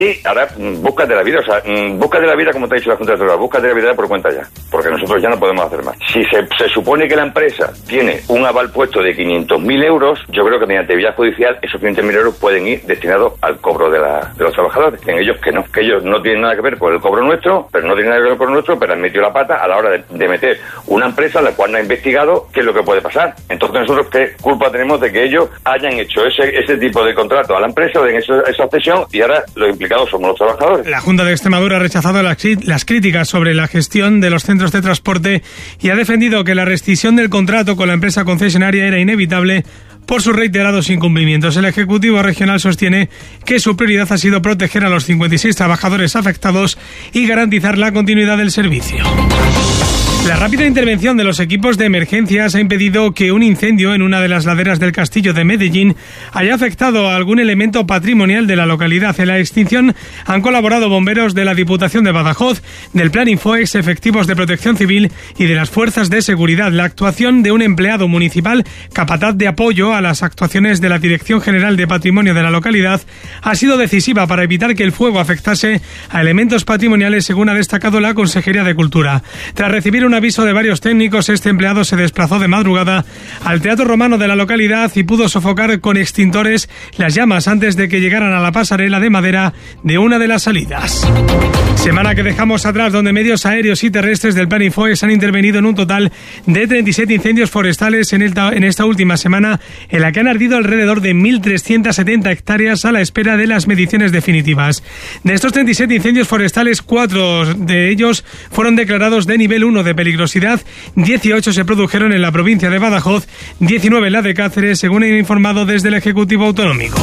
Y ahora búscate la vida, o sea, búscate la vida como te ha dicho la Junta de Seguridad, búscate la vida por cuenta ya, porque nosotros ya no podemos hacer más. Si se supone que la empresa tiene un aval puesto de 500.000 euros, yo creo que mediante vía judicial esos 500.000 euros pueden ir destinados al cobro de los trabajadores. En ellos que ellos no tienen nada que ver con el cobro nuestro, pero no tienen nada que ver con el nuestro, pero han metido la pata a la hora de meter una empresa a la cual no ha investigado qué es lo que puede pasar. Entonces nosotros qué culpa tenemos de que ellos hayan hecho ese tipo de contrato a la empresa, o de esa cesión, y ahora los implicados somos los trabajadores. La Junta de Extremadura ha rechazado las críticas sobre la gestión de los centros de transporte y ha defendido que la rescisión del contrato con la empresa concesionaria era inevitable por sus reiterados incumplimientos. El Ejecutivo Regional sostiene que su prioridad ha sido proteger a los 56 trabajadores afectados y garantizar la continuidad del servicio. La rápida intervención de los equipos de emergencias ha impedido que un incendio en una de las laderas del castillo de Medellín haya afectado a algún elemento patrimonial de la localidad. En la extinción han colaborado bomberos de la Diputación de Badajoz, del Plan Infoex, efectivos de Protección Civil y de las fuerzas de seguridad. La actuación de un empleado municipal, capataz de apoyo a las actuaciones de la Dirección General de Patrimonio de la localidad, ha sido decisiva para evitar que el fuego afectase a elementos patrimoniales, según ha destacado la Consejería de Cultura. Tras recibir un aviso de varios técnicos, este empleado se desplazó de madrugada al Teatro Romano de la localidad y pudo sofocar con extintores las llamas antes de que llegaran a la pasarela de madera de una de las salidas. Semana que dejamos atrás, donde medios aéreos y terrestres del Plan Infoex han intervenido en un total de 37 incendios forestales en esta última semana, en la que han ardido alrededor de 1.370 hectáreas a la espera de las mediciones definitivas. De estos 37 incendios forestales, 4 de ellos fueron declarados de nivel 1 de peligrosidad, 18 se produjeron en la provincia de Badajoz, 19 en la de Cáceres, según han informado desde el Ejecutivo Autonómico.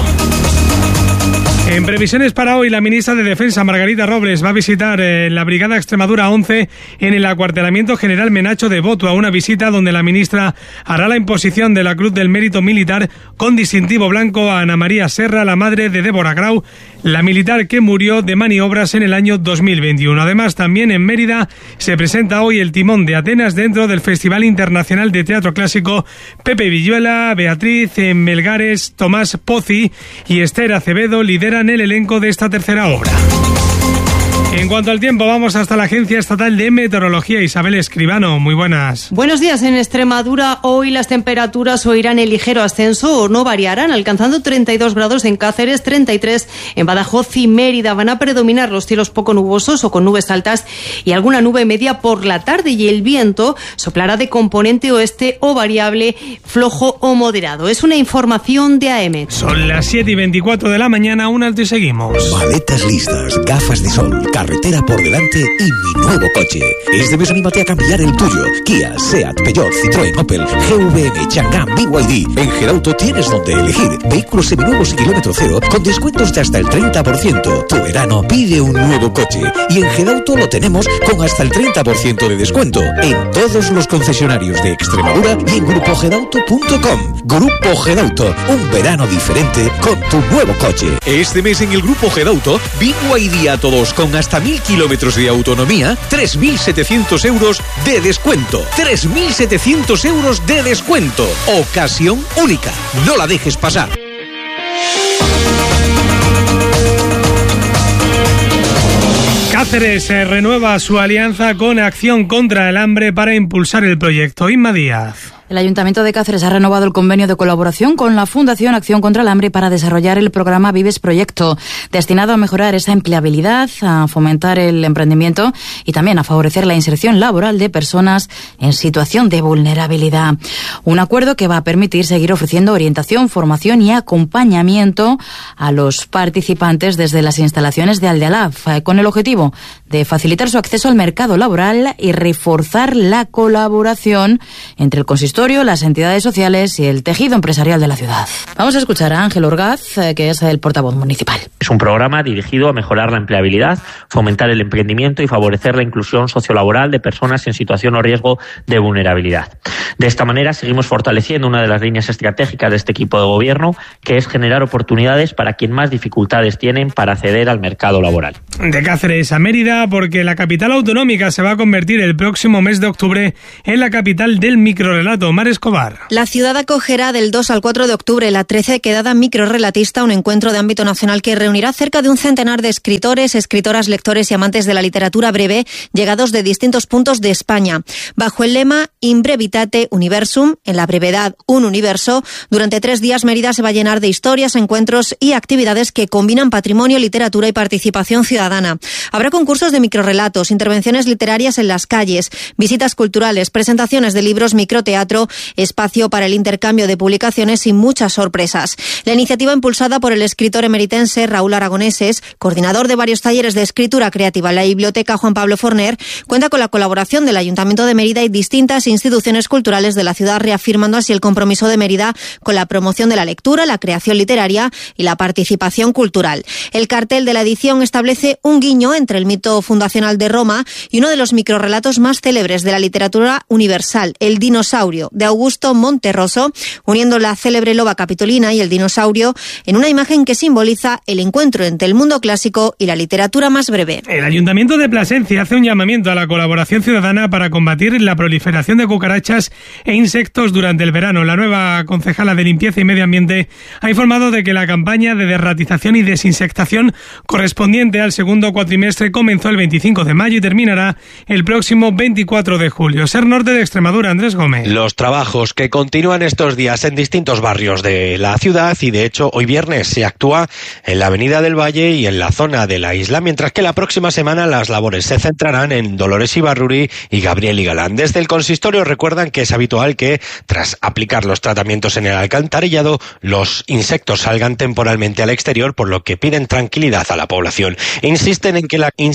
En previsiones para hoy, la ministra de Defensa, Margarita Robles, va a visitar la Brigada Extremadura 11 en el acuartelamiento General Menacho de Botua, una visita donde la ministra hará la imposición de la Cruz del Mérito Militar con distintivo blanco a Ana María Serra, la madre de Débora Grau, la militar que murió de maniobras en el año 2021. Además, también en Mérida se presenta hoy el timón de Atenas dentro del Festival Internacional de Teatro Clásico. Pepe Villuela, Beatriz Melgares, Tomás Pozzi y Esther Acevedo lideran el elenco de esta tercera obra. En cuanto al tiempo, vamos hasta la Agencia Estatal de Meteorología. Isabel Escribano, muy buenas. Buenos días. En Extremadura hoy las temperaturas o irán en ligero ascenso o no variarán, alcanzando 32 grados en Cáceres, 33 en Badajoz y Mérida. Van a predominar los cielos poco nubosos o con nubes altas y alguna nube media por la tarde, y el viento soplará de componente oeste o variable, flojo o moderado. Es una información de AEMET. Son las 7:24 de la mañana, un alto y seguimos. Maletas listas, gafas de sol, carretera por delante y mi nuevo coche. Este mes anímate a cambiar el tuyo. Kia, Seat, Peugeot, Citroën, Opel, GVM, Chang'an, BYD. En Gerauto tienes donde elegir vehículos seminuevos y kilómetro cero con descuentos de hasta el 30%. Tu verano pide un nuevo coche y en Gerauto lo tenemos con hasta el 30% de descuento en todos los concesionarios de Extremadura y en grupogerauto.com. Grupo Gerauto, un verano diferente con tu nuevo coche. Este mes en el Grupo Gerauto, BYD a todos con hasta 1.000 kilómetros de autonomía, 3.700 euros de descuento. 3.700 euros de descuento. Ocasión única. No la dejes pasar. Cáceres renueva su alianza con Acción contra el Hambre para impulsar el proyecto. Inma Díaz. El Ayuntamiento de Cáceres ha renovado el convenio de colaboración con la Fundación Acción contra el Hambre para desarrollar el programa Vives Proyecto, destinado a mejorar esa empleabilidad, a fomentar el emprendimiento y también a favorecer la inserción laboral de personas en situación de vulnerabilidad. Un acuerdo que va a permitir seguir ofreciendo orientación, formación y acompañamiento a los participantes desde las instalaciones de Aldealaf, con el objetivo de facilitar su acceso al mercado laboral y reforzar la colaboración entre el consistorio, las entidades sociales y el tejido empresarial de la ciudad. Vamos a escuchar a Ángel Orgaz, que es el portavoz municipal. Es un programa dirigido a mejorar la empleabilidad, fomentar el emprendimiento y favorecer la inclusión sociolaboral de personas en situación o riesgo de vulnerabilidad. De esta manera seguimos fortaleciendo una de las líneas estratégicas de este equipo de gobierno, que es generar oportunidades para quien más dificultades tienen para acceder al mercado laboral. De Cáceres a Mérida, porque la capital autonómica se va a convertir el próximo mes de octubre en la capital del microrrelato. Mar Escobar. La ciudad acogerá del 2 al 4 de octubre la 13 quedada microrrelatista, un encuentro de ámbito nacional que reunirá cerca de un centenar de escritores, escritoras, lectores y amantes de la literatura breve llegados de distintos puntos de España. Bajo el lema In brevitate universum, en la brevedad un universo, durante 3 días Mérida se va a llenar de historias, encuentros y actividades que combinan patrimonio, literatura y participación ciudadana. Habrá concursos de microrrelatos, intervenciones literarias en las calles, visitas culturales, presentaciones de libros, microteatro, espacio para el intercambio de publicaciones y muchas sorpresas. La iniciativa, impulsada por el escritor emeritense Raúl Aragoneses, coordinador de varios talleres de escritura creativa en la Biblioteca Juan Pablo Forner, cuenta con la colaboración del Ayuntamiento de Mérida y distintas instituciones culturales de la ciudad, reafirmando así el compromiso de Mérida con la promoción de la lectura, la creación literaria y la participación cultural. El cartel de la edición establece un guiño entre el mito fundacional de Roma y uno de los microrrelatos más célebres de la literatura universal, El dinosaurio, de Augusto Monterroso, uniendo la célebre loba capitolina y el dinosaurio en una imagen que simboliza el encuentro entre el mundo clásico y la literatura más breve. El Ayuntamiento de Plasencia hace un llamamiento a la colaboración ciudadana para combatir la proliferación de cucarachas e insectos durante el verano. La nueva concejala de Limpieza y Medio Ambiente ha informado de que la campaña de derratización y desinsectación correspondiente al segundo cuatrimestre comenzó el 25 de mayo y terminará el próximo 24 de julio. Ser Norte de Extremadura, Andrés Gómez. Los trabajos que continúan estos días en distintos barrios de la ciudad, y de hecho hoy viernes se actúa en la Avenida del Valle y en la zona de la isla, mientras que la próxima semana las labores se centrarán en Dolores Ibarruri y Gabriel y Galán. Desde el consistorio recuerdan que es habitual que, tras aplicar los tratamientos en el alcantarillado, los insectos salgan temporalmente al exterior, por lo que piden tranquilidad a la población. Insisten en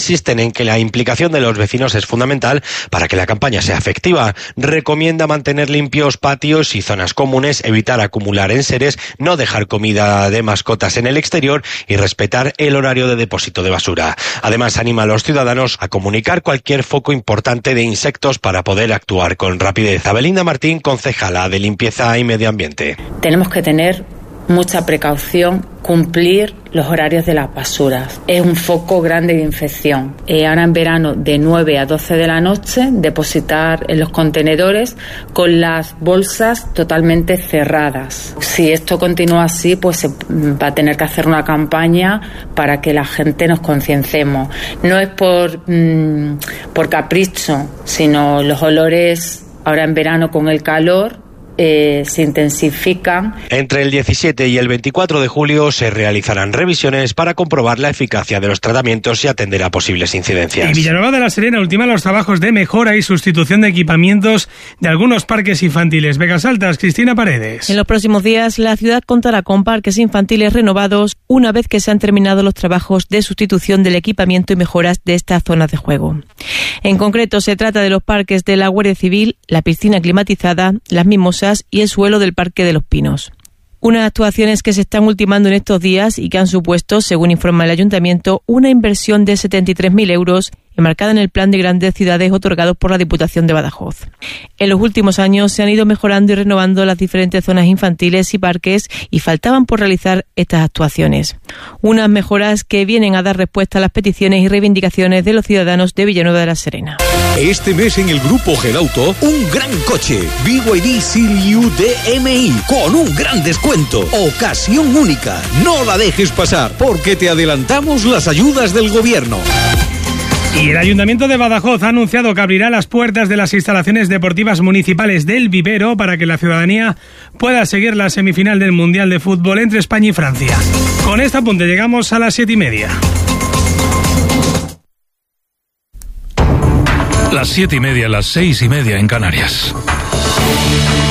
que la implicación de los vecinos es fundamental para que la campaña sea efectiva. Recomienda mantener limpios patios y zonas comunes, evitar acumular enseres, no dejar comida de mascotas en el exterior y respetar el horario de depósito de basura. Además, anima a los ciudadanos a comunicar cualquier foco importante de insectos para poder actuar con rapidez. Abelinda Martín, concejala de Limpieza y Medio Ambiente. Tenemos que tener mucha precaución, cumplir los horarios de las basuras. Es un foco grande de infección. Ahora en verano, de 9 a 12 de la noche, depositar en los contenedores con las bolsas totalmente cerradas. Si esto continúa así, pues se va a tener que hacer una campaña para que la gente nos concienciemos. No es por capricho, sino los olores ahora en verano con el calor se intensifican. Entre el 17 y el 24 de julio se realizarán revisiones para comprobar la eficacia de los tratamientos y atender a posibles incidencias. Y Villanueva de la Serena ultima los trabajos de mejora y sustitución de equipamientos de algunos parques infantiles. Vegas Altas, Cristina Paredes. En los próximos días la ciudad contará con parques infantiles renovados una vez que se han terminado los trabajos de sustitución del equipamiento y mejoras de estas zonas de juego. En concreto se trata de los parques de la Guardia Civil, la piscina climatizada, las Mimosas y el suelo del Parque de los Pinos. Unas actuaciones que se están ultimando en estos días y que han supuesto, según informa el Ayuntamiento, una inversión de 73.000 euros enmarcada en el Plan de Grandes Ciudades otorgado por la Diputación de Badajoz. En los últimos años se han ido mejorando y renovando las diferentes zonas infantiles y parques y faltaban por realizar estas actuaciones. Unas mejoras que vienen a dar respuesta a las peticiones y reivindicaciones de los ciudadanos de Villanueva de la Serena. Este mes en el Grupo Gerauto, un gran coche, BYD Seal-U DMI, con un gran descuento. Ocasión única. No la dejes pasar, porque te adelantamos las ayudas del gobierno. Y el Ayuntamiento de Badajoz ha anunciado que abrirá las puertas de las instalaciones deportivas municipales del Vivero para que la ciudadanía pueda seguir la semifinal del Mundial de Fútbol entre España y Francia. Con este apunte llegamos a las 7:30. Las 7:30, las 6:30 en Canarias.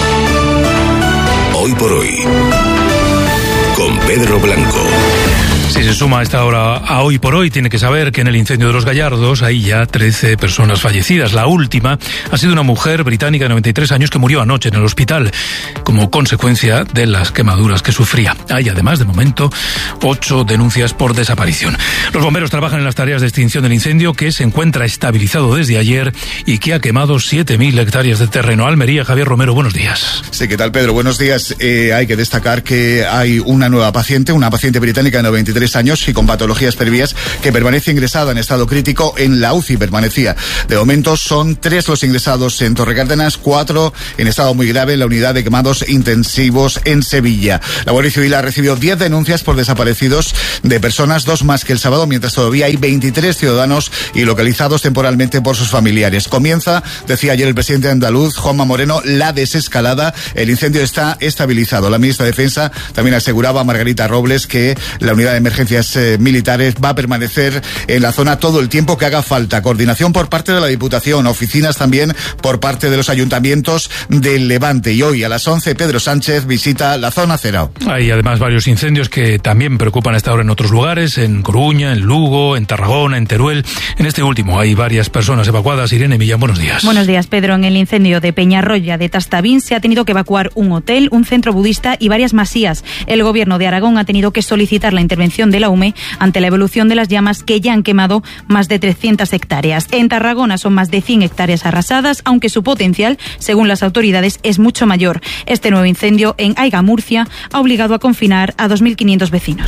Hoy por hoy, con Pedro Blanco. Si se suma a esta hora a Hoy por Hoy, tiene que saber que en el incendio de Los Gallardos hay ya 13 personas fallecidas. La última ha sido una mujer británica de 93 años que murió anoche en el hospital como consecuencia de las quemaduras que sufría. Hay además, de momento, 8 denuncias por desaparición. Los bomberos trabajan en las tareas de extinción del incendio, que se encuentra estabilizado desde ayer y que ha quemado 7.000 hectáreas de terreno. Almería, Javier Romero, buenos días. Sí, ¿qué tal, Pedro? Buenos días. Hay que destacar que hay una nueva paciente, una paciente británica de 93 años y con patologías previas que permanece ingresada en estado crítico en la UCI. Permanecía. De momento son 3 los ingresados en Torrecárdenas, 4 en estado muy grave en la unidad de quemados intensivos en Sevilla. La Guardia Civil ha recibido 10 denuncias por desaparecidos de personas, 2 más que el sábado, mientras todavía hay 23 ciudadanos y localizados temporalmente por sus familiares. Comienza, decía ayer el presidente andaluz, Juanma Moreno, la desescalada. El incendio está estabilizado. La ministra de Defensa también aseguraba, Margarita Robles, que la unidad de emergencias militares va a permanecer en la zona todo el tiempo que haga falta. Coordinación por parte de la Diputación, oficinas también por parte de los ayuntamientos del Levante. Y hoy a las 11 Pedro Sánchez visita la zona cero. Hay además varios incendios que también preocupan a esta hora en otros lugares, en Coruña, en Lugo, en Tarragona, en Teruel. En este último hay varias personas evacuadas. Irene Millán, buenos días. Buenos días, Pedro. En el incendio de Peñarroya de Tastavín se ha tenido que evacuar un hotel, un centro budista y varias masías. El gobierno de Aragón ha tenido que solicitar la intervención de la UME ante la evolución de las llamas que ya han quemado más de 300 hectáreas. En Tarragona son más de 100 hectáreas arrasadas, aunque su potencial, según las autoridades, es mucho mayor. Este nuevo incendio en Aiga, Murcia, ha obligado a confinar a 2.500 vecinos.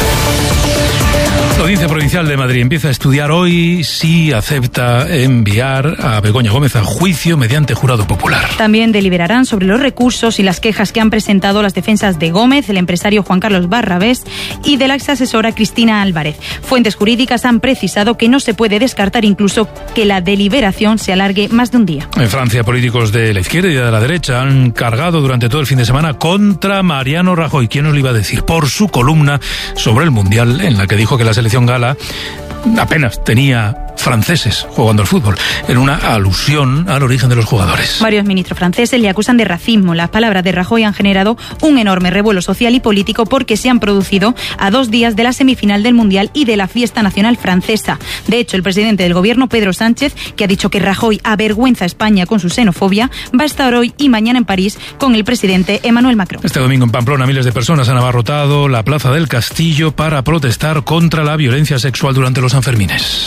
La Audiencia Provincial de Madrid empieza a estudiar hoy si acepta enviar a Begoña Gómez a juicio mediante jurado popular. También deliberarán sobre los recursos y las quejas que han presentado las defensas de Gómez, el empresario Juan Carlos Barrabés y de la exasesora Cristina Álvarez. Fuentes jurídicas han precisado que no se puede descartar incluso que la deliberación se alargue más de un día. En Francia, políticos de la izquierda y de la derecha han cargado durante todo el fin de semana contra Mariano Rajoy. ¿Quién nos lo iba a decir? Por su columna sobre el Mundial, en la que dijo que la selección gala apenas tenía franceses jugando al fútbol, en una alusión al origen de los jugadores. Varios ministros franceses le acusan de racismo. Las palabras de Rajoy han generado un enorme revuelo social y político porque se han producido a 2 días de la semifinal del Mundial y de la fiesta nacional francesa. De hecho, el presidente del gobierno, Pedro Sánchez, que ha dicho que Rajoy avergüenza a España con su xenofobia, va a estar hoy y mañana en París con el presidente Emmanuel Macron. Este domingo en Pamplona miles de personas han abarrotado la Plaza del Castillo para protestar contra la violencia sexual durante los Sanfermines.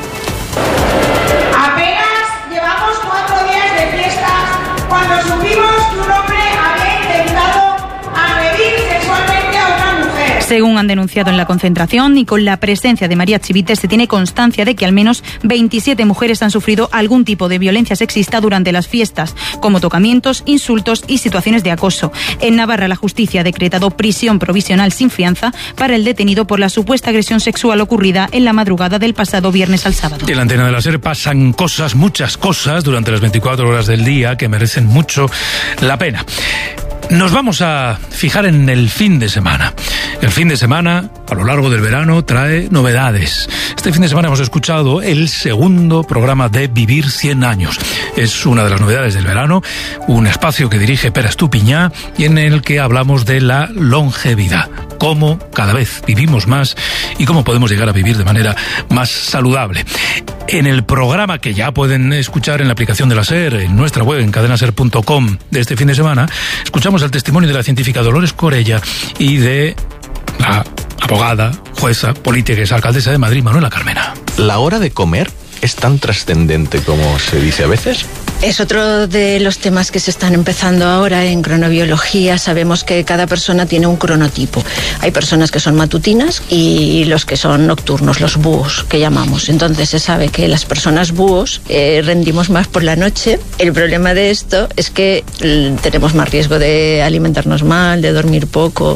Apenas llevamos 4 días de fiestas cuando supimos que un hombre había intentado agredir sexualmente a una mujer. Según han denunciado en la concentración y con la presencia de María Chivite, se tiene constancia de que al menos 27 mujeres han sufrido algún tipo de violencia sexista durante las fiestas, como tocamientos, insultos y situaciones de acoso. En Navarra, la justicia ha decretado prisión provisional sin fianza para el detenido por la supuesta agresión sexual ocurrida en la madrugada del pasado viernes al sábado. En la antena de la SER pasan cosas, muchas cosas, durante las 24 horas del día que merecen mucho la pena. Nos vamos a fijar en el fin de semana. El fin de semana, a lo largo del verano, trae novedades. Este fin de semana hemos escuchado el segundo programa de Vivir 100 años. Es una de las novedades del verano, un espacio que dirige Pere Estupiñá y en el que hablamos de la longevidad. Cómo cada vez vivimos más y cómo podemos llegar a vivir de manera más saludable. En el programa que ya pueden escuchar en la aplicación de la SER, en nuestra web, en cadenaser.com, de este fin de semana, escuchamos el testimonio de la científica Dolores Corella y de la abogada, jueza, política y alcaldesa de Madrid, Manuela Carmena. ¿La hora de comer es tan trascendente como se dice a veces? Es otro de los temas que se están empezando ahora en cronobiología. Sabemos que cada persona tiene un cronotipo. Hay personas que son matutinas y los que son nocturnos, los búhos, que llamamos. Entonces se sabe que las personas búhos rendimos más por la noche. El problema de esto es que tenemos más riesgo de alimentarnos mal, de dormir poco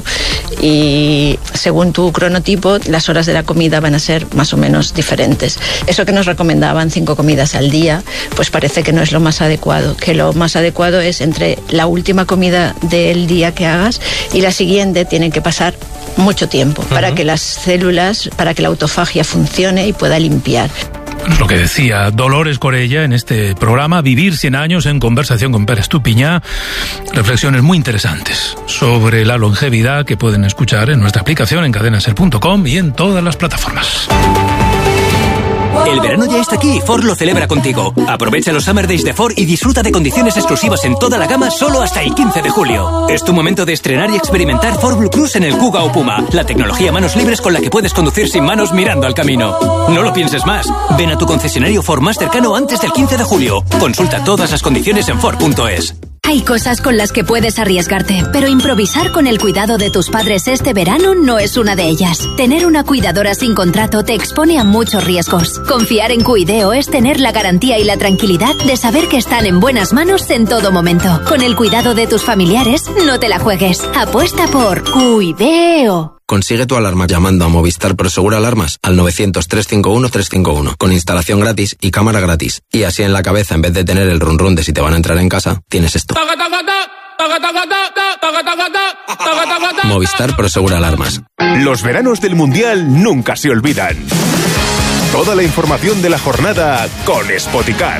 y según tu cronotipo las horas de la comida van a ser más o menos diferentes. Eso que nos recomendaban 5 comidas al día, pues parece que no es lo más adecuado, que lo más adecuado es entre la última comida del día que hagas y la siguiente tienen que pasar mucho tiempo para que las células, para que la autofagia funcione y pueda limpiar. lo que decía Dolores Corella en este programa, Vivir 100 años, en conversación con Pere Estupiñá. Reflexiones muy interesantes sobre la longevidad que pueden escuchar en nuestra aplicación en cadenaser.com y en todas las plataformas. El verano ya está aquí y Ford lo celebra contigo. Aprovecha los Summer Days de Ford y disfruta de condiciones exclusivas en toda la gama solo hasta el 15 de julio. Es tu momento de estrenar y experimentar Ford Blue Cruise en el Kuga o Puma, la tecnología manos libres con la que puedes conducir sin manos mirando al camino. No lo pienses más. Ven a tu concesionario Ford más cercano antes del 15 de julio. Consulta todas las condiciones en Ford.es. Hay cosas con las que puedes arriesgarte, pero improvisar con el cuidado de tus padres este verano no es una de ellas. Tener una cuidadora sin contrato te expone a muchos riesgos. Confiar en Cuideo es tener la garantía y la tranquilidad de saber que están en buenas manos en todo momento. Con el cuidado de tus familiares, no te la juegues. Apuesta por Cuideo. Consigue tu alarma llamando a Movistar Prosegur Alarmas al 900-351-351 con instalación gratis y cámara gratis. Y así en la cabeza, en vez de tener el run run de si te van a entrar en casa, tienes esto. Movistar Prosegur Alarmas. Los veranos del Mundial nunca se olvidan. Toda la información de la jornada con Spoticar.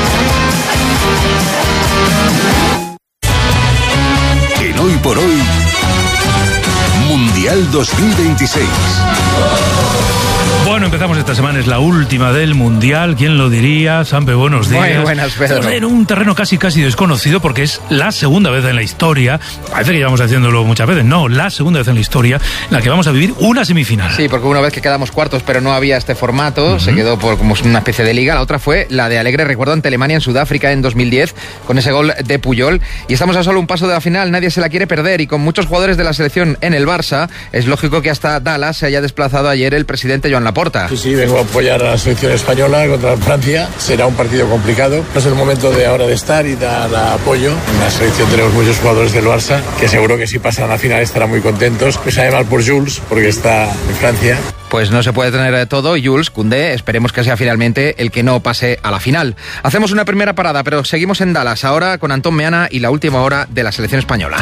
En Hoy por Hoy, Mundial 2026. Bueno, empezamos esta semana, es la última del Mundial. ¿Quién lo diría? Sampe, buenos días. Muy buenas, Pedro. En un terreno casi desconocido, porque es la segunda vez en la historia, parece que llevamos haciéndolo muchas veces, no, la segunda vez en la historia en la que vamos a vivir una semifinal. Sí, porque una vez que quedamos cuartos, pero no había este formato, se quedó por como una especie de liga. La otra fue la de alegre recuerdo ante Alemania en Sudáfrica en 2010, con ese gol de Puyol. Y estamos a solo un paso de la final, nadie se la quiere perder, y con muchos jugadores de la selección en el Barça, es lógico que hasta Dallas se haya desplazado ayer el presidente Joan Laporta. Sí, vengo a apoyar a la selección española contra Francia. Será un partido complicado. No es el momento de ahora de estar y dar apoyo. En la selección tenemos muchos jugadores del Barça que seguro que si pasan a la final estarán muy contentos. Me sabe mal por Jules porque está en Francia. Pues no se puede tener todo y Jules Koundé esperemos que sea finalmente el que no pase a la final. Hacemos una primera parada, pero seguimos en Dallas ahora con Antón Meana y la última hora de la selección española.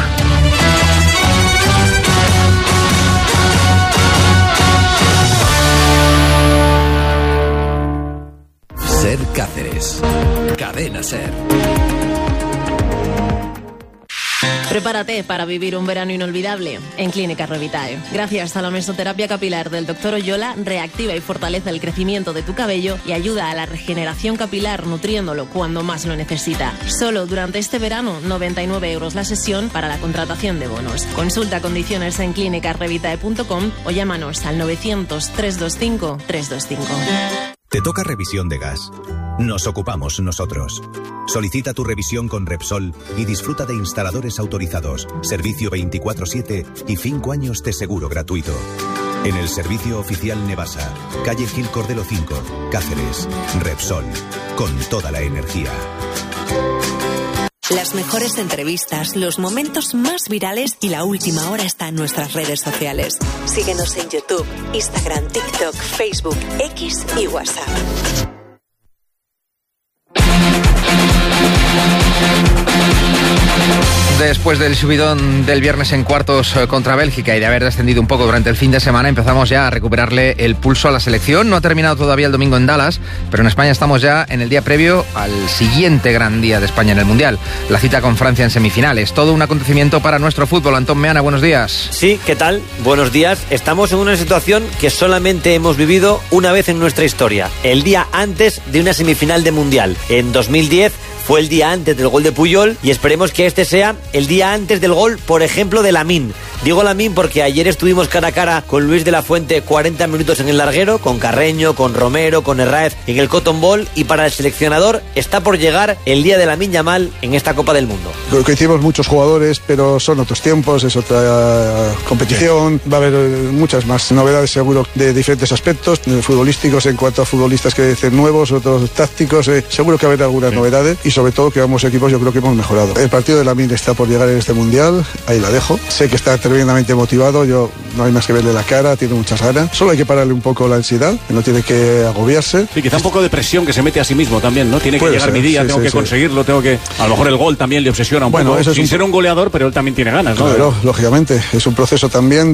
Ser Cáceres. Cadena Ser. Prepárate para vivir un verano inolvidable en Clínica Revitae. Gracias a la mesoterapia capilar del Dr. Oyola, reactiva y fortalece el crecimiento de tu cabello y ayuda a la regeneración capilar nutriéndolo cuando más lo necesita. Solo durante este verano, 99 € la sesión para la contratación de bonos. Consulta condiciones en clinicarevitae.com o llámanos al 900-325-325. ¿Te toca revisión de gas? Nos ocupamos nosotros. Solicita tu revisión con Repsol y disfruta de instaladores autorizados, servicio 24/7 y 5 años de seguro gratuito. En el servicio oficial Nevasa, calle Gil Cordero 5, Cáceres. Repsol, con toda la energía. Las mejores entrevistas, los momentos más virales y la última hora está en nuestras redes sociales. Síguenos en YouTube, Instagram, TikTok, Facebook, X y WhatsApp. Después del subidón del viernes en cuartos contra Bélgica y de haber descendido un poco durante el fin de semana, empezamos ya a recuperarle el pulso a la selección. No ha terminado todavía el domingo en Dallas, pero en España estamos ya en el día previo al siguiente gran día de España en el Mundial, la cita con Francia en semifinales. Todo un acontecimiento para nuestro fútbol. Antón Meana, buenos días. Sí, ¿qué tal? Buenos días. Estamos en una situación que solamente hemos vivido una vez en nuestra historia, el día antes de una semifinal de Mundial. En 2010 fue el día antes del gol de Puyol y esperemos que este sea el día antes del gol, por ejemplo, de Lamine. Digo Lamine porque ayer estuvimos cara a cara con Luis de la Fuente 40 minutos en el larguero, con Carreño, con Romero, con Herráez en el Cotton Bowl, y para el seleccionador está por llegar el día de Lamine Yamal en esta Copa del Mundo. Creo que hicimos muchos jugadores, pero son otros tiempos, es otra competición, va a haber muchas más novedades seguro de diferentes aspectos, futbolísticos en cuanto a futbolistas que dicen nuevos, otros tácticos, seguro que va a haber algunas novedades y sobre todo que ambos equipos yo creo que hemos mejorado. El partido de Lamine está por llegar en este Mundial, ahí la dejo, sé que está tremendamente motivado, yo no hay más que verle la cara, tiene muchas ganas. Solo hay que pararle un poco la ansiedad, no tiene que agobiarse. Sí, quizá un poco de presión que se mete a sí mismo también, ¿no? Tiene que llegar mi día, tengo que conseguirlo, tengo que... A lo mejor el gol también le obsesiona un poco, eso sin ser un goleador, pero él también tiene ganas, ¿no? Claro, lógicamente, es un proceso también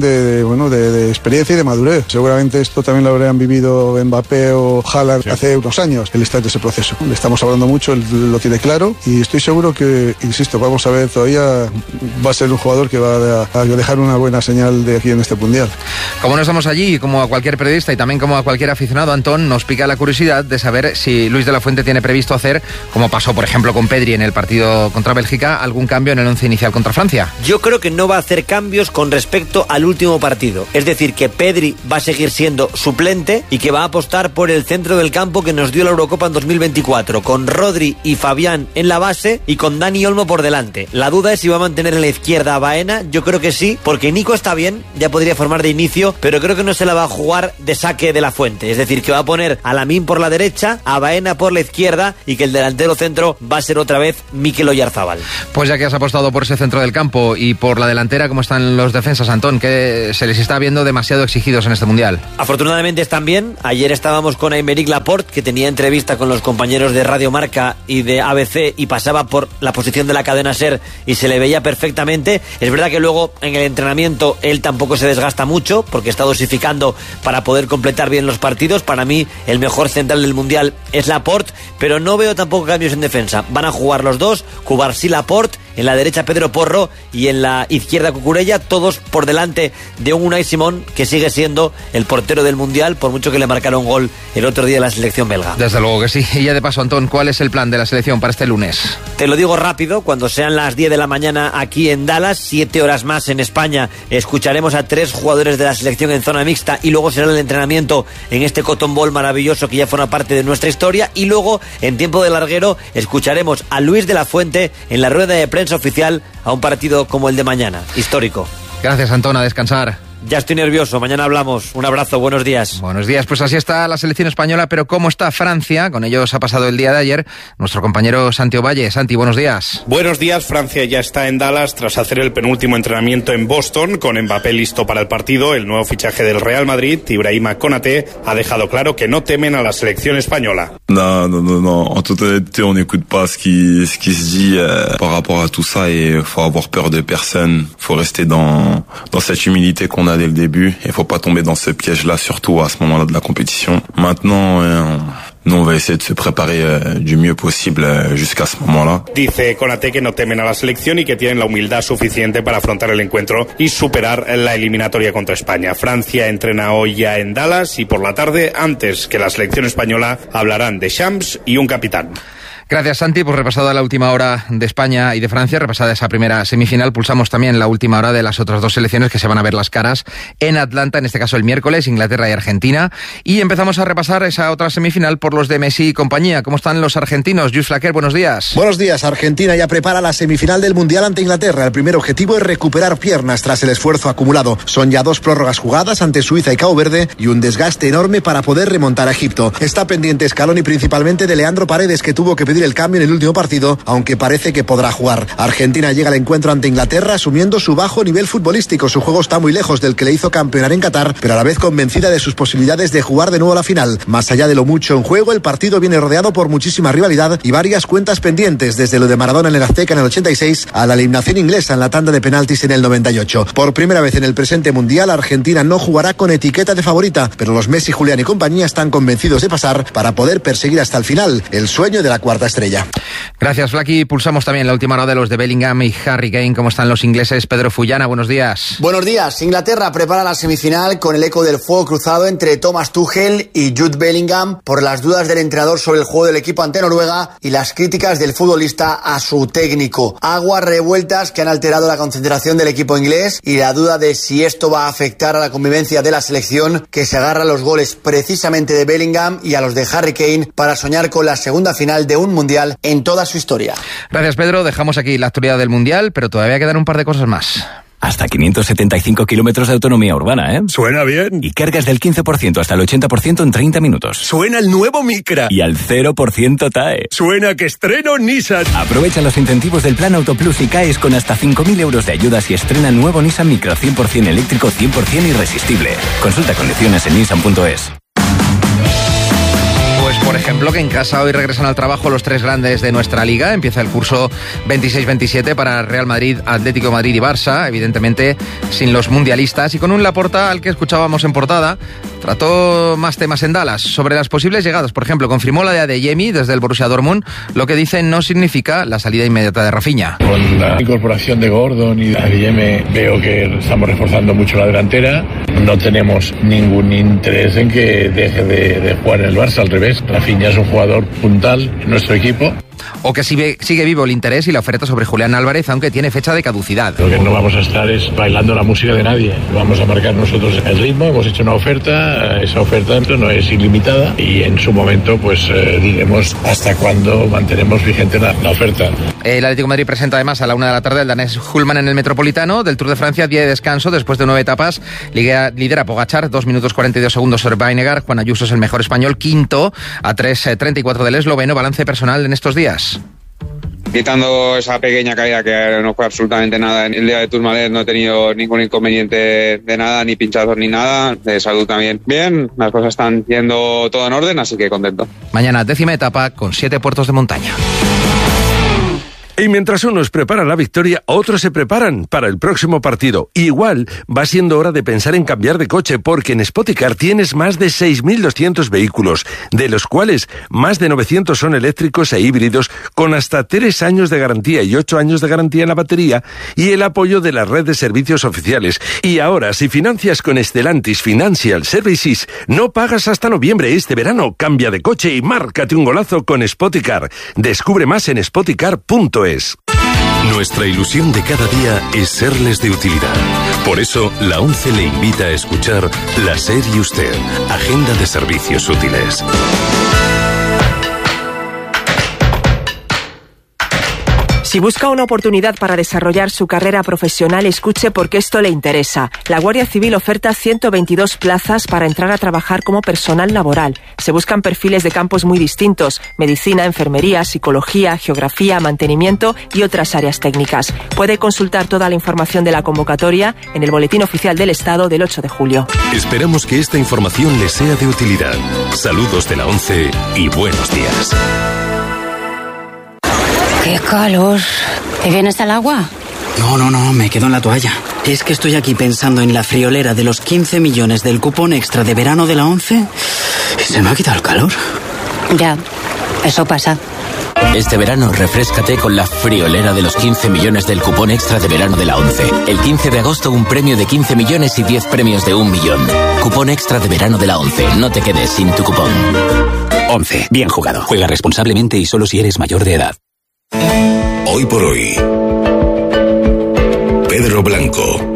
de experiencia y de madurez. Seguramente esto también lo habrían vivido Mbappé o Haaland hace unos años, él está en ese proceso. Le estamos hablando mucho, él lo tiene claro y estoy seguro que, insisto, vamos a ver, todavía va a ser un jugador que va a dejar una buena señal de aquí en este Mundial. Como no estamos allí, como a cualquier periodista y también como a cualquier aficionado, Antón, nos pica la curiosidad de saber si Luis de la Fuente tiene previsto hacer, como pasó por ejemplo con Pedri en el partido contra Bélgica, algún cambio en el once inicial contra Francia. Yo creo que no va a hacer cambios con respecto al último partido. Es decir, que Pedri va a seguir siendo suplente y que va a apostar por el centro del campo que nos dio la Eurocopa en 2024, con Rodri y Fabián en la base y con Dani Olmo por delante. La duda es si va a mantener en la izquierda a Baena. Yo creo que sí, porque Nico está bien, ya podría formar de inicio, pero creo que no se la va a jugar de saque de la Fuente. Es decir, que va a poner a Lamine por la derecha, a Baena por la izquierda y que el delantero centro va a ser otra vez Mikel Oyarzábal. Pues ya que has apostado por ese centro del campo y por la delantera, ¿cómo están los defensas, Antón? Que se les está viendo demasiado exigidos en este Mundial. Afortunadamente están bien. Ayer estábamos con Aymeric Laporte, que tenía entrevista con los compañeros de Radio Marca y de ABC y pasaba por la posición de la cadena SER y se le veía perfectamente. Es verdad que luego en el entrenamiento él tampoco se desgasta mucho porque está dosificando para poder completar bien los partidos. Para mí el mejor central del Mundial es Laporte, pero no veo tampoco cambios en defensa. Van a jugar los dos, Cubarsí, Laporte, en la derecha Pedro Porro y en la izquierda Cucurella, todos por delante de un Unai Simón que sigue siendo el portero del Mundial, por mucho que le marcaron gol el otro día en la selección belga. Desde luego que sí. Y ya de paso, Antón, ¿cuál es el plan de la selección para este lunes? Te lo digo rápido, cuando sean las 10 de la mañana aquí en Dallas, 7 horas más en España, escucharemos a 3 jugadores de la selección en zona mixta y luego será el entrenamiento en este Cotton Bowl maravilloso que ya forma parte de nuestra historia, y luego en tiempo de larguero escucharemos a Luis de la Fuente en la rueda de prensa oficial a un partido como el de mañana, histórico. Gracias, Antón, a descansar. Ya estoy nervioso, mañana hablamos. Un abrazo, buenos días. Buenos días, pues así está la selección española, pero ¿cómo está Francia? Con ellos ha pasado el día de ayer nuestro compañero Santi Ovalle. Santi, buenos días. Buenos días, Francia ya está en Dallas tras hacer el penúltimo entrenamiento en Boston, con Mbappé listo para el partido. El nuevo fichaje del Real Madrid, Ibrahima Konaté, ha dejado claro que no temen a la selección española. No. En toute honnêteté, on n'écoute pas ce qui se dit par rapport à tout ça et faut avoir peur de personne. Faut rester dans cette humilité qu'on a dès le début et faut pas tomber dans ce piège-là, surtout à ce moment-là de la compétition. Maintenant, nous on va essayer de se préparer du mieux posible jusqu'à ce moment-là. Dice Konaté que no temen a la selección y que tienen la humildad suficiente para afrontar el encuentro y superar la eliminatoria contra España. Francia entrena hoy ya en Dallas y por la tarde, antes que la selección española, hablarán de Champs y un capitán. Gracias, Santi, por repasada la última hora de España y de Francia, repasada esa primera semifinal. Pulsamos también la última hora de las otras dos selecciones que se van a ver las caras en Atlanta, en este caso el miércoles, Inglaterra y Argentina. Y empezamos a repasar esa otra semifinal por los de Messi y compañía. ¿Cómo están los argentinos? Luis Flaquer, buenos días. Buenos días. Argentina ya prepara la semifinal del Mundial ante Inglaterra. El primer objetivo es recuperar piernas tras el esfuerzo acumulado. Son ya 2 prórrogas jugadas ante Suiza y Cabo Verde y un desgaste enorme para poder remontar a Egipto. Está pendiente Scaloni principalmente de Leandro Paredes, que tuvo que pedir el cambio en el último partido, aunque parece que podrá jugar. Argentina llega al encuentro ante Inglaterra asumiendo su bajo nivel futbolístico. Su juego está muy lejos del que le hizo campeonar en Qatar, pero a la vez convencida de sus posibilidades de jugar de nuevo la final. Más allá de lo mucho en juego, el partido viene rodeado por muchísima rivalidad y varias cuentas pendientes, desde lo de Maradona en el Azteca en el 86 a la eliminación inglesa en la tanda de penaltis en el 98. Por primera vez en el presente Mundial, Argentina no jugará con etiqueta de favorita, pero los Messi, Julián y compañía están convencidos de pasar para poder perseguir hasta el final el sueño de la cuarta estrella. Gracias, Flaky. Pulsamos también la última hora de los de Bellingham y Harry Kane. ¿Cómo están los ingleses? Pedro Fullana, buenos días. Buenos días. Inglaterra prepara la semifinal con el eco del fuego cruzado entre Thomas Tuchel y Jude Bellingham por las dudas del entrenador sobre el juego del equipo ante Noruega y las críticas del futbolista a su técnico. Aguas revueltas que han alterado la concentración del equipo inglés y la duda de si esto va a afectar a la convivencia de la selección, que se agarra a los goles precisamente de Bellingham y a los de Harry Kane para soñar con la segunda final de un Mundial en toda su historia. Gracias, Pedro. Dejamos aquí la actualidad del Mundial, pero todavía quedan un par de cosas más. Hasta 575 kilómetros de autonomía urbana, ¿eh? Suena bien. Y cargas del 15% hasta el 80% en 30 minutos. Suena el nuevo Micra. Y al 0% TAE. Suena que estreno Nissan. Aprovecha los incentivos del Plan Auto Plus y caes con hasta 5.000 euros de ayudas y estrena el nuevo Nissan Micra 100% eléctrico, 100% irresistible. Consulta condiciones en nissan.es. Por ejemplo, que en casa hoy regresan al trabajo los 3 grandes de nuestra liga. Empieza el curso 26-27 para Real Madrid, Atlético de Madrid y Barça, evidentemente sin los mundialistas. Y con un Laporta al que escuchábamos en portada, trató más temas en Dallas. Sobre las posibles llegadas, por ejemplo, confirmó la de Adeyemi desde el Borussia Dortmund. Lo que dice no significa la salida inmediata de Rafinha. Con la incorporación de Gordon y de Adeyemi veo que estamos reforzando mucho la delantera. No tenemos ningún interés en que deje de jugar en el Barça, al revés. Rafinha es un jugador puntal en nuestro equipo. O que sigue vivo el interés y la oferta sobre Julián Álvarez, aunque tiene fecha de caducidad. Lo que no vamos a estar es bailando la música de nadie. Vamos a marcar nosotros el ritmo, hemos hecho una oferta, esa oferta no es ilimitada y en su momento pues diremos hasta cuándo mantenemos vigente la oferta. El Atlético de Madrid presenta además a la 1 de la tarde el danés Hullman en el Metropolitano. Del Tour de Francia, día de descanso después de 9 etapas. Lidera Pogačar, 2 minutos 42 segundos sobre Vinegar. Juan Ayuso es el mejor español, quinto a 3:34 del esloveno. Balance personal en estos días. Quitando esa pequeña caída que no fue absolutamente nada en el día de Tourmalet, no he tenido ningún inconveniente de nada, ni pinchazos ni nada, de salud también bien, las cosas están yendo todo en orden, así que contento. Mañana 10ª etapa con 7 puertos de montaña. Y mientras unos preparan la victoria, otros se preparan para el próximo partido. Igual va siendo hora de pensar en cambiar de coche, porque en Spoticar tienes más de 6.200 vehículos, de los cuales más de 900 son eléctricos e híbridos, con hasta 3 años de garantía y 8 años de garantía en la batería, y el apoyo de la red de servicios oficiales. Y ahora, si financias con Stellantis Financial Services, no pagas hasta noviembre. Este verano cambia de coche y márcate un golazo con Spoticar. Descubre más en spoticar.es. Nuestra ilusión de cada día es serles de utilidad. Por eso, la ONCE le invita a escuchar La SER y Usted, Agenda de Servicios Útiles. Si busca una oportunidad para desarrollar su carrera profesional, escuche porque esto le interesa. La Guardia Civil oferta 122 plazas para entrar a trabajar como personal laboral. Se buscan perfiles de campos muy distintos: medicina, enfermería, psicología, geografía, mantenimiento y otras áreas técnicas. Puede consultar toda la información de la convocatoria en el Boletín Oficial del Estado del 8 de julio. Esperamos que esta información le sea de utilidad. Saludos de la ONCE y buenos días. ¡Qué calor! ¿Te vienes al agua? No, me quedo en la toalla. Es que estoy aquí pensando en la friolera de los 15 millones del cupón extra de verano de la ONCE y se me ha quitado el calor. Ya, eso pasa. Este verano refréscate con la friolera de los 15 millones del cupón extra de verano de la ONCE. El 15 de agosto un premio de 15 millones y 10 premios de 1 millón. Cupón extra de verano de la ONCE. No te quedes sin tu cupón. ONCE. Bien jugado. Juega responsablemente y solo si eres mayor de edad. Hoy por hoy, Pedro Blanco.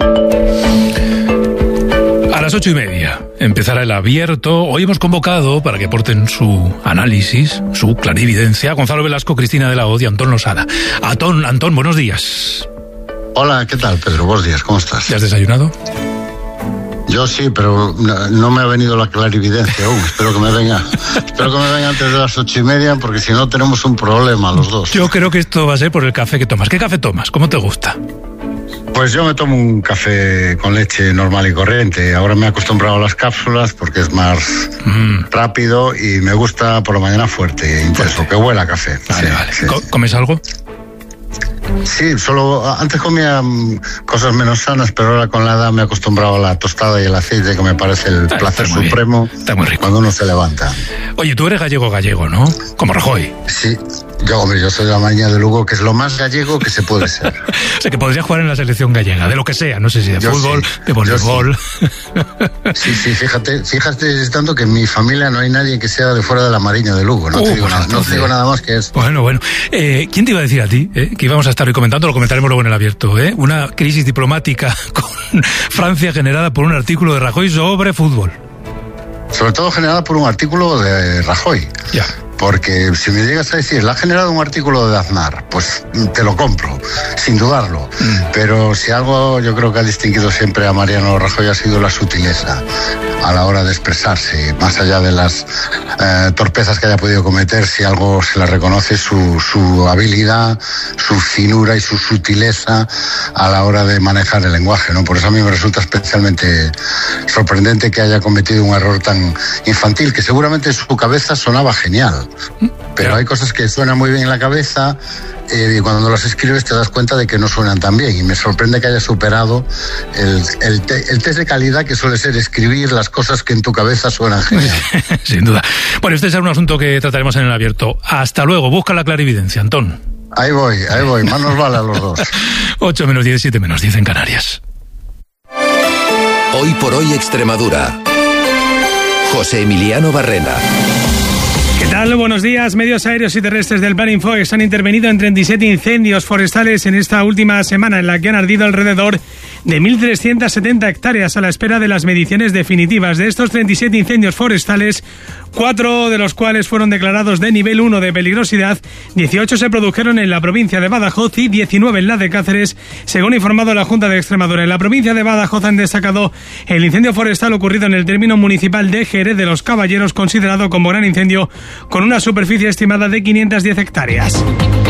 A las 8:30 empezará el abierto. Hoy hemos convocado para que aporten su análisis, su clarividencia, Gonzalo Velasco, Cristina de la Hoz y Antón Losada. Antón, buenos días. Hola, ¿qué tal, Pedro? Buenos días, ¿cómo estás? ¿Ya has desayunado? Yo sí, pero no me ha venido la clarividencia aún. Espero que me venga antes de las 8:30, porque si no tenemos un problema los dos. Yo creo que esto va a ser por el café que tomas. ¿Qué café tomas? ¿Cómo te gusta? Pues yo me tomo un café con leche normal y corriente. Ahora me he acostumbrado a las cápsulas porque es más rápido y me gusta por la mañana fuerte, intenso, que huela a café. Vale. Sí. ¿Comes algo? Sí, solo antes comía cosas menos sanas, pero ahora con la edad me he acostumbrado a la tostada y el aceite, que me parece el placer supremo. Está muy rico cuando uno se levanta. Oye, tú eres gallego, ¿no? Como Rajoy. Sí, yo soy de la Mariña de Lugo, que es lo más gallego que se puede ser. O sea, que podría jugar en la selección gallega, de lo que sea, no sé si de fútbol, de voleibol. Sí, fíjate tanto que en mi familia no hay nadie que sea de fuera de la Mariña de Lugo, no te digo nada más que eso. Bueno. ¿Quién te iba a decir a ti que íbamos a estar hoy comentando? Lo comentaremos luego en el abierto, una crisis diplomática con Francia generada por un artículo de Rajoy sobre fútbol. Sobre todo generada por un artículo de Rajoy. Ya. Porque si me llegas a decir, la ha generado un artículo de Aznar, pues te lo compro, sin dudarlo. Pero si algo yo creo que ha distinguido siempre a Mariano Rajoy ha sido la sutileza a la hora de expresarse, más allá de las torpezas que haya podido cometer, si algo se le reconoce, su habilidad, su finura y su sutileza a la hora de manejar el lenguaje, ¿no? Por eso a mí me resulta especialmente sorprendente que haya cometido un error tan infantil, que seguramente en su cabeza sonaba genial, pero hay cosas que suenan muy bien en la cabeza y cuando las escribes te das cuenta de que no suenan tan bien, y me sorprende que haya superado el test de calidad que suele ser escribir las cosas que en tu cabeza suenan genial. Sin duda. Bueno, este es un asunto que trataremos en el abierto. Hasta luego, busca la clarividencia, Antón. Ahí voy, más nos vale a los dos. 8 menos 10, 7 menos 10 en Canarias. Hoy por hoy Extremadura. José Emiliano Barrena. ¿Qué tal? Buenos días. Medios aéreos y terrestres del Plan Infox han intervenido en 37 incendios forestales en esta última semana, en la que han ardido alrededor de 1.370 hectáreas a la espera de las mediciones definitivas. De estos 37 incendios forestales, 4 de los cuales fueron declarados de nivel 1 de peligrosidad, 18 se produjeron en la provincia de Badajoz y 19 en la de Cáceres, según ha informado la Junta de Extremadura. En la provincia de Badajoz han destacado el incendio forestal ocurrido en el término municipal de Jerez de los Caballeros, considerado como gran incendio, con una superficie estimada de 510 hectáreas.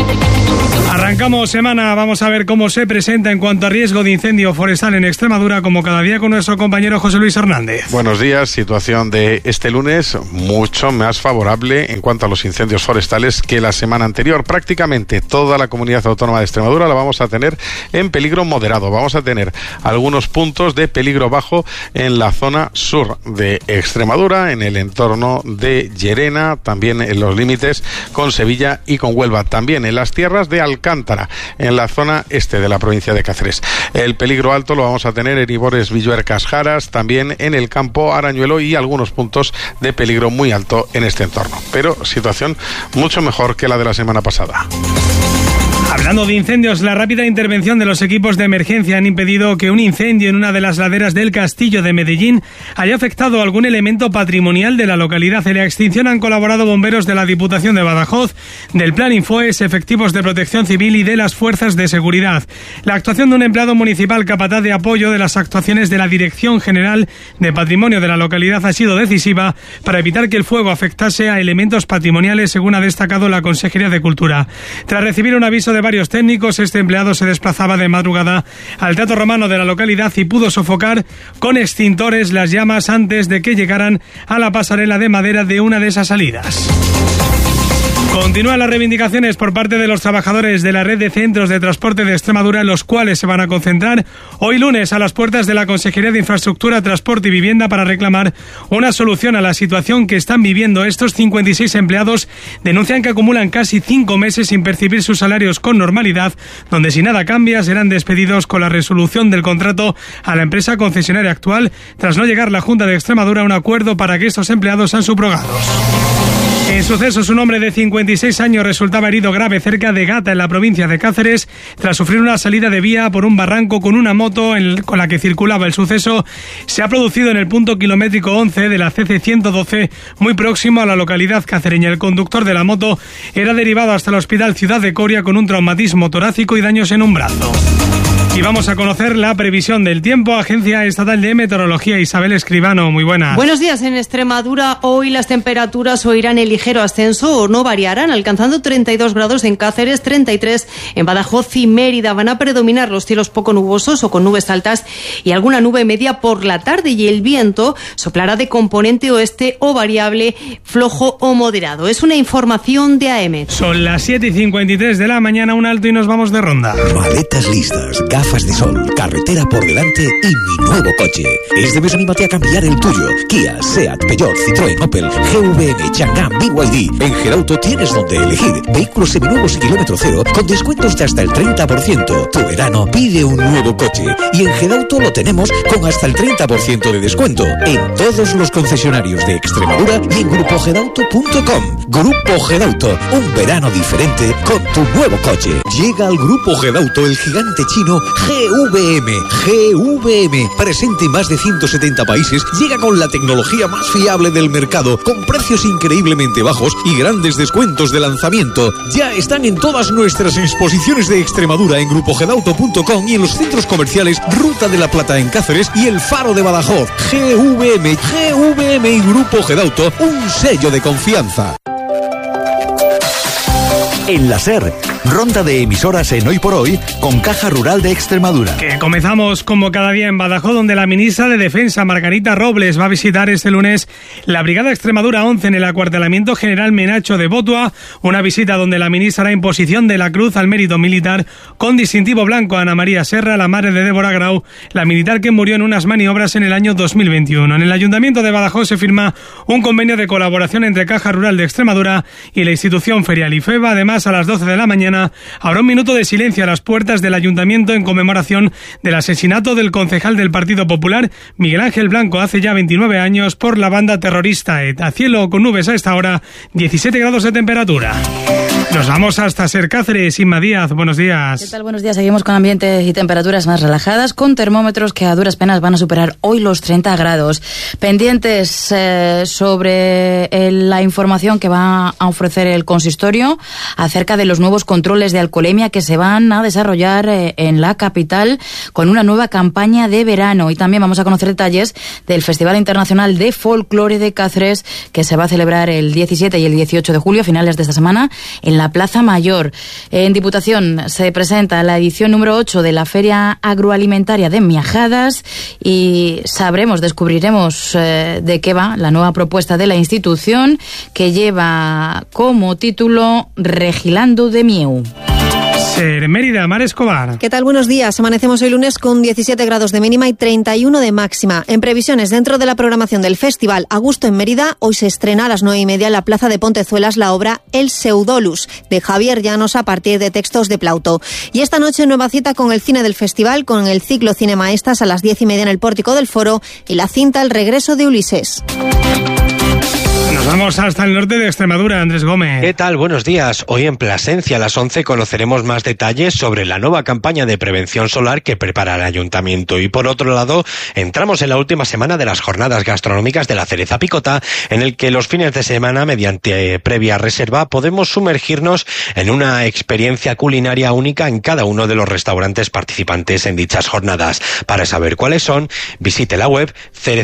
Arrancamos semana, vamos a ver cómo se presenta en cuanto a riesgo de incendio forestal en Extremadura, como cada día con nuestro compañero José Luis Hernández. Buenos días, situación de este lunes mucho más favorable en cuanto a los incendios forestales que la semana anterior. Prácticamente toda la comunidad autónoma de Extremadura la vamos a tener en peligro moderado. Vamos a tener algunos puntos de peligro bajo en la zona sur de Extremadura, en el entorno de Llerena, también en los límites con Sevilla y con Huelva, también en las tierras de Alcántara, en la zona este de la provincia de Cáceres. El peligro alto lo vamos a tener en Ibores, Villuercas, Jaras, también en el campo Arañuelo y algunos puntos de peligro muy alto en este entorno. Pero situación mucho mejor que la de la semana pasada. Hablando de incendios, la rápida intervención de los equipos de emergencia han impedido que un incendio en una de las laderas del Castillo de Medellín haya afectado algún elemento patrimonial de la localidad. En la extinción han colaborado bomberos de la Diputación de Badajoz, del Plan Infox, efectivos de Protección Civil y de las fuerzas de seguridad. La actuación de un empleado municipal capataz de apoyo de las actuaciones de la Dirección General de Patrimonio de la localidad ha sido decisiva para evitar que el fuego afectase a elementos patrimoniales, según ha destacado la Consejería de Cultura. Tras recibir un aviso de varios técnicos, este empleado se desplazaba de madrugada al Teatro Romano de la localidad y pudo sofocar con extintores las llamas antes de que llegaran a la pasarela de madera de una de esas salidas. Continúan las reivindicaciones por parte de los trabajadores de la red de centros de transporte de Extremadura, en los cuales se van a concentrar hoy lunes a las puertas de la Consejería de Infraestructura, Transporte y Vivienda para reclamar una solución a la situación que están viviendo. Estos 56 empleados denuncian que acumulan casi 5 meses sin percibir sus salarios con normalidad, donde si nada cambia serán despedidos con la resolución del contrato a la empresa concesionaria actual, tras no llegar la Junta de Extremadura a un acuerdo para que estos empleados sean subrogados. En sucesos, un hombre de 56 años resultaba herido grave cerca de Gata, en la provincia de Cáceres, tras sufrir una salida de vía por un barranco con una moto con la que circulaba. El suceso se ha producido en el punto kilométrico 11 de la CC112, muy próximo a la localidad cacereña. El conductor de la moto era derivado hasta el Hospital Ciudad de Coria con un traumatismo torácico y daños en un brazo. Y vamos a conocer la previsión del tiempo. Agencia Estatal de Meteorología, Isabel Escribano, muy buenas. Buenos días. En Extremadura hoy las temperaturas oirán el ligero ascenso o no variarán, alcanzando 32 grados en Cáceres, 33 en Badajoz y Mérida. Van a predominar los cielos poco nubosos o con nubes altas y alguna nube media por la tarde, y el viento soplará de componente oeste o variable, flojo o moderado. Es una información de AEMET. Son las 7:53 de la mañana, un alto y nos vamos de ronda. Maletas listas, gafas de sol, carretera por delante y mi nuevo coche. Este mes anímate a cambiar el tuyo. Kia, Seat, Peugeot, Citroën, Opel, GVM, Chang'an, BYD. En Gerauto tienes donde elegir. Vehículos seminuevos y kilómetro cero con descuentos de hasta el 30%. Tu verano pide un nuevo coche y en Gerauto lo tenemos con hasta el 30% de descuento en todos los concesionarios de Extremadura y en grupogedauto.com. Grupo Gedauto, un verano diferente con tu nuevo coche. Llega al Grupo Gedauto, el gigante chino GVM, presente en más de 170 países, llega con la tecnología más fiable del mercado, con precios increíblemente bajos y grandes descuentos de lanzamiento. Ya están en todas nuestras exposiciones de Extremadura en grupogedauto.com y en los centros comerciales Ruta de la Plata en Cáceres y El Faro de Badajoz. GVM y Grupo Gedauto, un sello de confianza. En la SER, ronda de emisoras en Hoy por Hoy con Caja Rural de Extremadura. Que comenzamos como cada día en Badajoz, donde la ministra de Defensa, Margarita Robles, va a visitar este lunes la Brigada Extremadura 11 en el acuartelamiento general Menacho de Botua, una visita donde la ministra hará imposición de la cruz al mérito militar con distintivo blanco a Ana María Serra, la madre de Débora Grau, la militar que murió en unas maniobras en el año 2021. En el Ayuntamiento de Badajoz se firma un convenio de colaboración entre Caja Rural de Extremadura y la institución ferial IFEBA. Además, a las 12 de la mañana habrá un minuto de silencio a las puertas del Ayuntamiento en conmemoración del asesinato del concejal del Partido Popular, Miguel Ángel Blanco, hace ya 29 años por la banda terrorista ETA. Cielo con nubes a esta hora, 17 grados de temperatura. Nos vamos hasta Ser Cáceres. Inma Díaz, buenos días. ¿Qué tal? Buenos días. Seguimos con ambientes y temperaturas más relajadas, con termómetros que a duras penas van a superar hoy los 30 grados. Pendientes sobre la información que va a ofrecer el consistorio acerca de los nuevos controles de alcoholemia que se van a desarrollar en la capital con una nueva campaña de verano. Y también vamos a conocer detalles del Festival Internacional de Folclore de Cáceres, que se va a celebrar el 17 y el 18 de julio, a finales de esta semana, en la Plaza Mayor. En Diputación se presenta la edición número 8 de la Feria Agroalimentaria de Miajadas y descubriremos de qué va la nueva propuesta de la institución, que lleva como título Regilando de Mieu. Ser Mérida, Mar Escobar. ¿Qué tal? Buenos días. Amanecemos hoy lunes con 17 grados de mínima y 31 de máxima. En previsiones, dentro de la programación del Festival A Gusto en Mérida, hoy se estrena a las 9:30 en la Plaza de Pontezuelas la obra El Pseudolus, de Javier Llanos, a partir de textos de Plauto. Y esta noche, nueva cita con el cine del festival, con el ciclo Cinemaestas a las 10:30 en el Pórtico del Foro y la cinta El Regreso de Ulises. Nos vamos hasta el norte de Extremadura, Andrés Gómez. ¿Qué tal? Buenos días. Hoy en Plasencia a las 11 conoceremos más detalles sobre la nueva campaña de prevención solar que prepara el Ayuntamiento. Y por otro lado, entramos en la última semana de las jornadas gastronómicas de la Cereza Picota, en el que los fines de semana, mediante previa reserva, podemos sumergirnos en una experiencia culinaria única en cada uno de los restaurantes participantes en dichas jornadas. Para saber cuáles son, visite la web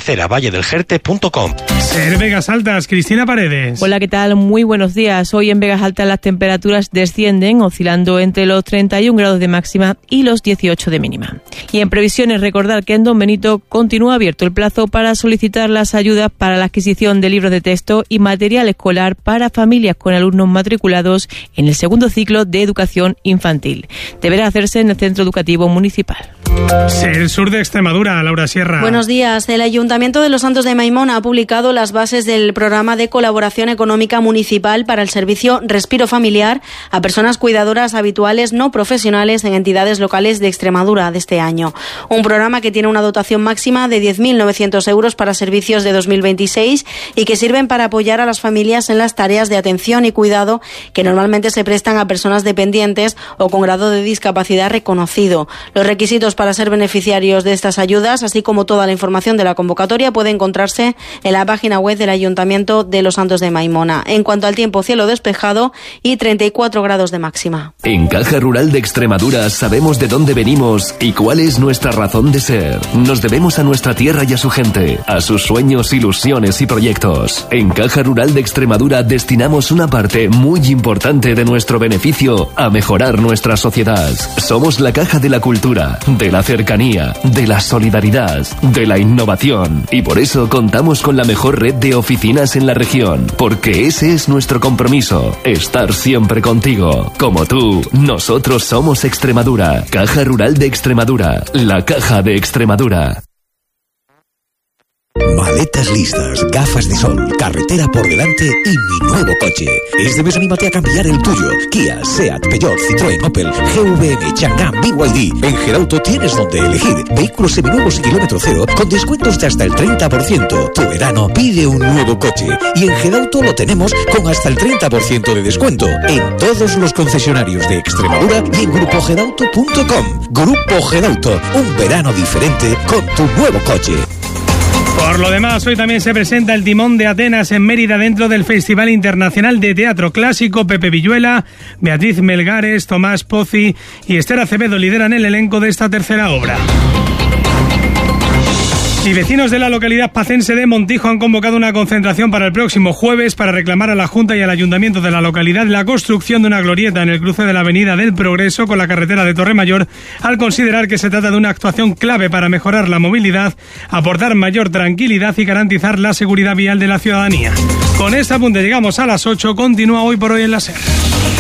cereceravalledelgerte.com. Ser Vegas Altas, Cristina Paredes. Hola, ¿qué tal? Muy buenos días. Hoy en Vegas Altas las temperaturas descienden, oscilando entre los 31 grados de máxima y los 18 de mínima. Y en previsiones, recordar que en Don Benito continúa abierto el plazo para solicitar las ayudas para la adquisición de libros de texto y material escolar para familias con alumnos matriculados en el segundo ciclo de educación infantil. Deberá hacerse en el Centro Educativo Municipal. Ser Sur de Extremadura, Laura Sierra. Buenos días. El Ayuntamiento de Los Santos de Maimona ha publicado las bases del programa de colaboración económica municipal para el servicio Respiro Familiar a personas cuidadoras habituales no profesionales en entidades locales de Extremadura de este año. Un programa que tiene una dotación máxima de 10.900 euros para servicios de 2026 y que sirven para apoyar a las familias en las tareas de atención y cuidado que normalmente se prestan a personas dependientes o con grado de discapacidad reconocido. Los requisitos para ser beneficiarios de estas ayudas, así como toda la información de la convocatoria, puede encontrarse en la página web del Ayuntamiento de Los Santos de Maimona. En cuanto al tiempo, cielo despejado y 34 grados de máxima. En Caja Rural de Extremadura sabemos de dónde venimos y cuál es nuestra razón de ser. Nos debemos a nuestra tierra y a su gente, a sus sueños, ilusiones y proyectos. En Caja Rural de Extremadura destinamos una parte muy importante de nuestro beneficio a mejorar nuestra sociedad. Somos la caja de la cultura, de la cercanía, de la solidaridad, de la innovación. Y por eso contamos con la mejor red de oficinas en la región, porque ese es nuestro compromiso, estar siempre contigo. Como tú, nosotros somos Extremadura. Caja Rural de Extremadura, la caja de Extremadura. Maletas listas, gafas de sol, carretera por delante y mi nuevo coche. Este mes anímate a cambiar el tuyo. Kia, Seat, Peugeot, Citroën, Opel, GVM, Chang'an, BYD. En Gerauto tienes donde elegir. Vehículos seminuevos y kilómetro cero con descuentos de hasta el 30%. Tu verano pide un nuevo coche. Y en Gerauto lo tenemos con hasta el 30% de descuento. En todos los concesionarios de Extremadura y en grupogedauto.com. Grupo Gedauto, un verano diferente con tu nuevo coche. Por lo demás, hoy también se presenta el Timón de Atenas en Mérida dentro del Festival Internacional de Teatro Clásico. Pepe Villuela, Beatriz Melgares, Tomás Pozzi y Esther Acevedo lideran el elenco de esta tercera obra. Y vecinos de la localidad pacense de Montijo han convocado una concentración para el próximo jueves para reclamar a la Junta y al Ayuntamiento de la localidad la construcción de una glorieta en el cruce de la Avenida del Progreso con la carretera de Torremayor, al considerar que se trata de una actuación clave para mejorar la movilidad, aportar mayor tranquilidad y garantizar la seguridad vial de la ciudadanía. Con este apunte llegamos a las 8. Continúa Hoy por Hoy en la SER.